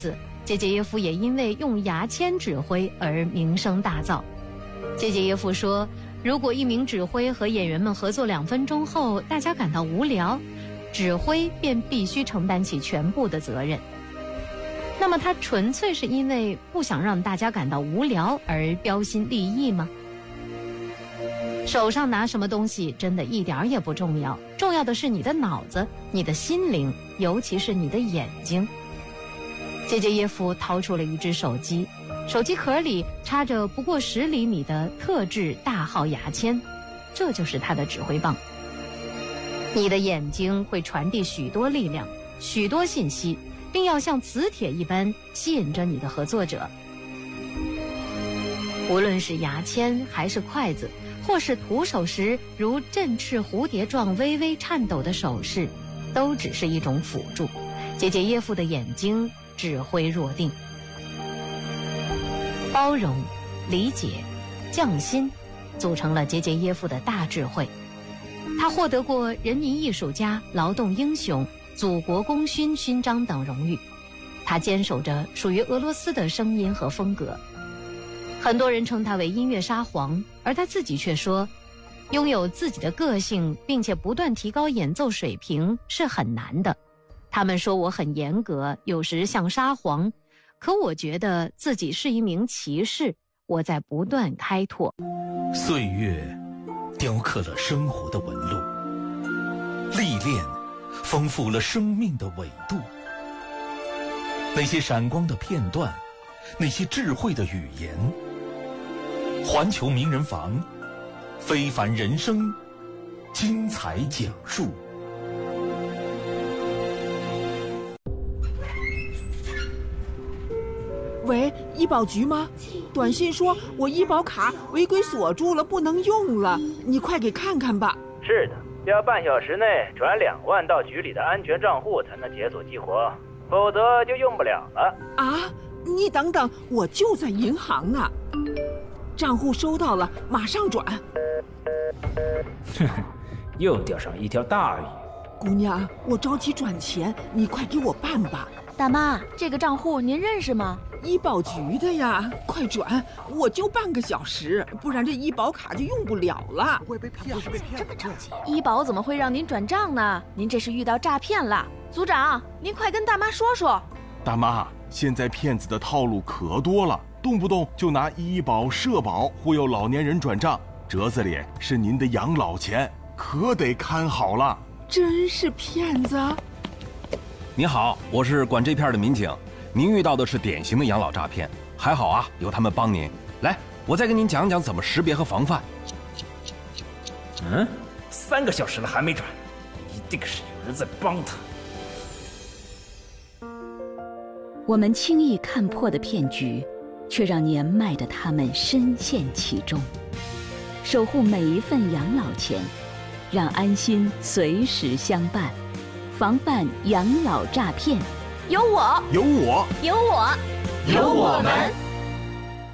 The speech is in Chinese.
杰杰耶夫也因为用牙签指挥而名声大噪。杰杰耶夫说，如果一名指挥和演员们合作2分钟后，大家感到无聊，指挥便必须承担起全部的责任。那么他纯粹是因为不想让大家感到无聊而标新立异吗？手上拿什么东西真的一点儿也不重要，重要的是你的脑子、你的心灵，尤其是你的眼睛。杰杰耶夫掏出了一只手机，手机壳里插着不过10厘米的特制大号牙签，这就是他的指挥棒。你的眼睛会传递许多力量、许多信息，并要像磁铁一般吸引着你的合作者。无论是牙签还是筷子，或是徒手时如振翅蝴蝶状微微颤抖的手势，都只是一种辅助。杰杰耶夫的眼睛指挥若定。包容、理解、匠心组成了杰杰耶夫的大智慧。他获得过人民艺术家、劳动英雄、祖国功勋勋章等荣誉。他坚守着属于俄罗斯的声音和风格。很多人称他为音乐沙皇，而他自己却说，拥有自己的个性并且不断提高演奏水平是很难的。他们说我很严格，有时像沙皇，可我觉得自己是一名骑士，我在不断开拓。 岁月雕刻了生活的纹路，历练丰富了生命的纬度。那些闪光的片段，那些智慧的语言，环球名人房，非凡人生，精彩讲述。 喂，医保局吗？短信说我医保卡违规锁住了，不能用了，你快给看看吧。 是的，要半小时内转2万到局里的安全账户才能解锁激活，否则就用不了了。 啊，你等等，我就在银行呢。账户收到了，马上转。 哼，又钓上一条大鱼。 姑娘，我着急转钱，你快给我办吧。 大妈，这个账户您认识吗？ 医保局的呀，快转！我就半个小时，不然这医保卡就用不了了。 会被骗，这么着急？医保怎么会让您转账呢？您这是遇到诈骗了。组长，您快跟大妈说说。 大妈，现在骗子的套路可多了，动不动就拿医保、社保忽悠老年人转账，折子里是您的养老钱，可得看好了。 真是骗子！ 您好，我是管这片的民警，您遇到的是典型的养老诈骗，还好啊，有他们帮您。来，我再跟您讲讲怎么识别和防范。 3个小时了还没转，一定是有人在帮他。 我们轻易看破的骗局，却让年迈的他们深陷其中。守护每一份养老钱，让安心随时相伴，防范养老诈骗。 有我， 有我， 有我， 有我们。